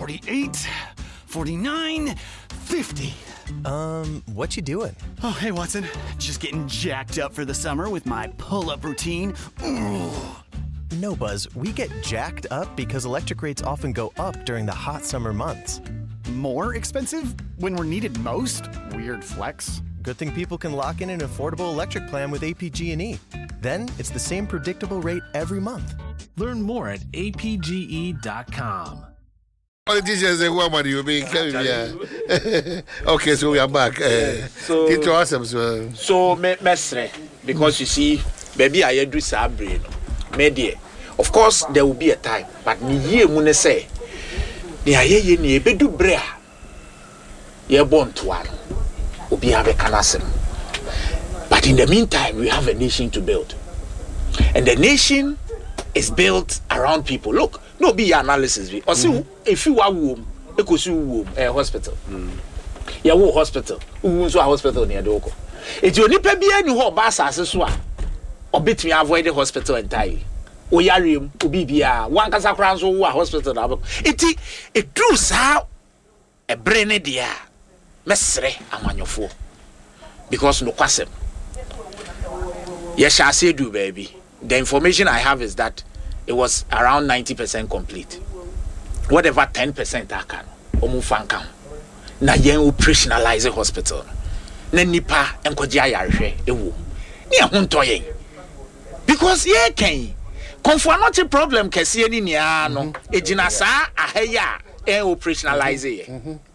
48, 49, 50. What you doing? Oh, hey, Watson. Just getting jacked up for the summer with my pull-up routine. Ooh. No, Buzz, we get jacked up because electric rates often go up during the hot summer months. More expensive when we're needed most? Weird flex. Good thing people can lock in an affordable electric plan with APG&E. Then it's the same predictable rate every month. Learn more at apge.com. Politicians say, "What money you being Okay, so we are back. Get to awesome. So, Mestre, because you see, baby, I do sabre. Media. Of course, there will be a time, but ni ye mune say, ni aye ni ebedu brea. Ye born to one. Obi have a canasem. But in the meantime, we have a nation to build, and the nation is built around people. Look, no be analysis. Or see, if you are womb, you could see womb a hospital. Yeah, wo hospital. Who so a hospital near Doko. It's your nipa be any ho basa aseswa. Or bit me avoid the hospital entirely. Oyarium, Ubibia, one casa crowns who are hospital. It drew how a brainy dear. Mesre amanyofo. Because no kwasem. Yes, I say do, baby. The information I have is that it was around 90% complete. Whatever 10% I can, omufanka. Na yen operationalize the hospital. Na nipa enkoji ayarehwe ewo. Ni ehunto yen. Because ye ken konfo not a problem kese ni nia no ejina saa aheya operationalize ye.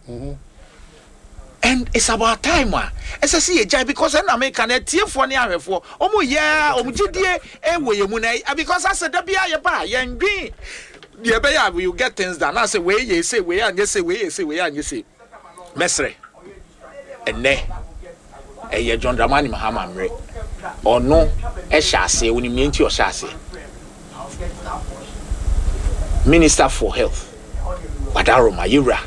And it's about time as I see a jai because I make an tear for near for yeah, omujidie we muna because I said ya ba yen green. The bear will get things done. I say way ye say we and you say we say we and you say Mesre and ne a John Dramani Mahama Mre or no a chassis when you mean to your chassis. Minister for Health Wadaro Mayura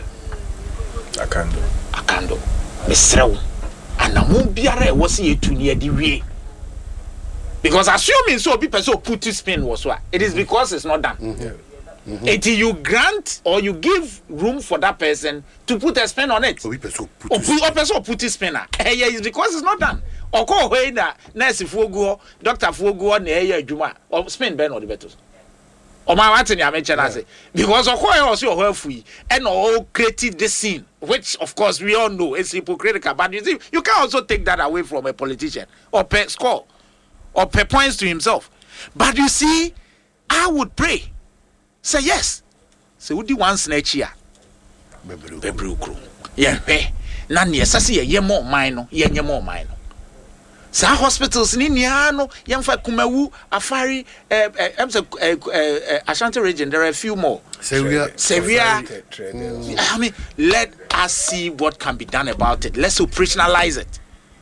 Akando Mesrew and a moon biare was here to near the way. Because assuming so people so put to spin was what it is because it's not done. Until you grant or you give room for that person to put a spin on it. Or person put a spinner. It's because it's not done. Or call na nurse Fogo, Doctor Fogo, ne Juma, or spin Ben or the better. Or my what I mentioned I say because of course also helpful and all created the scene, which of course we all know is hypocritical. But you see, you can also take that away from a politician or per score or per points to himself. But you see, I would pray. Say yes. Say would you want snatch here? Bebru. Yeah, none yes, I see ye more mine, ye more mine. Sa hospitals ni niano yemfa Kumawu Afari Ashanti region there are a few more. Severe. I mean, let us see what can be done about it. Let's operationalize it.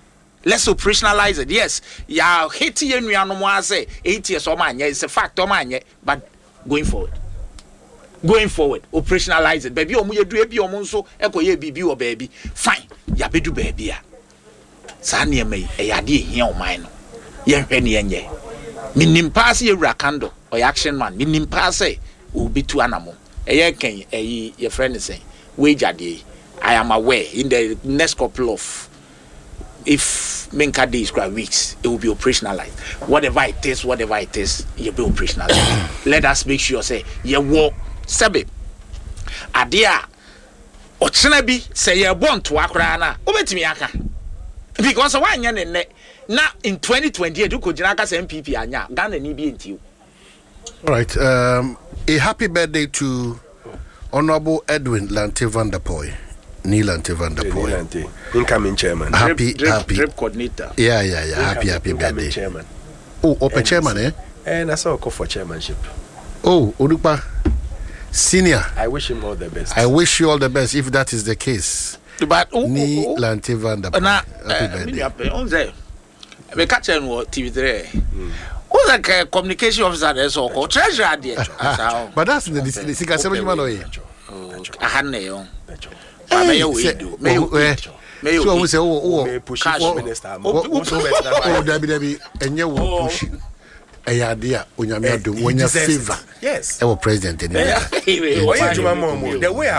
Yes, ya hate ye nuano mo say 8 years or man, it's a fact or man, but going forward, operationalize it. Baby, omu ye do ebi omu nso eko ye bibi o baby. Fine, ya bedu baby ya. Sanya me eyade ehia o man no. Ye hwe ne yenye. Minim pass ye Rakando or action man. Minim pass obi tu anamo. Eye ken your friend is saying wage ade. I am aware in the next couple of if menka days weeks it will be operationalized. Whatever it is, you'll be operationalized. Let us make sure say ye wo sebe adia ochena bi say ye born to akra na obetimi aka because why nya ne na in 2028 you could jinaka say MPP anya Ghana ni bi enti. All right, a happy birthday to Honorable Edwin Lante van der Poy. Nilante van der Poy, incoming chairman. Happy drip coordinator. Yeah. Happy birthday. Chairman. Oh, open chairman, eh? And I saw a call for chairmanship. Oh, Odupa Senior. I wish him all the best. I wish you all the best if that is the case. But Nilante van der Poy. Happy birthday. Me catch him on TV3. Who's like communication officer there so called treasurer there. But that's in the Sikasema Manoy. I hadn't know. So we say push minister. Debbie and you will push a idea when you're favor. Yes. Our president. The way